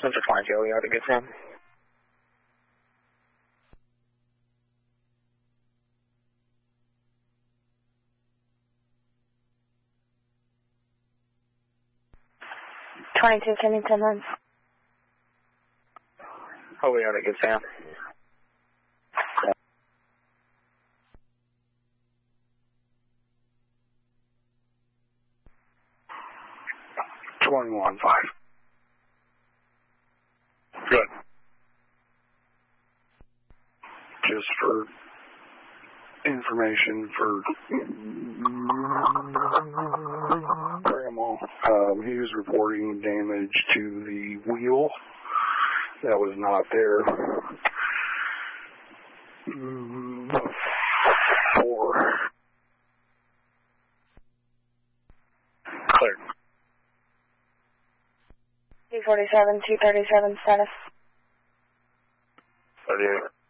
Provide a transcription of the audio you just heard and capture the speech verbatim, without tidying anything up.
Since it's fine, Joey, ought to get Sam. twenty-two Kennington Lens. Oh, we ought to get Sam. twenty-one five. Good. Just for information for Grandma, um, he was reporting damage to the wheel that was not there. Four. Clear. two forty-seven, two thirty-seven status. thirty-eight.